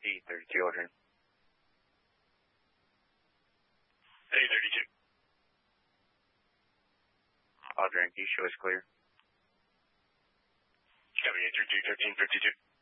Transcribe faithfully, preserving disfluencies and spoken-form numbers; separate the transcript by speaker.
Speaker 1: D thirty-two, Aldrin.
Speaker 2: D thirty-two.
Speaker 1: Aldrin, do you show us clear?
Speaker 2: Copy, answer D thirteen fifty-two.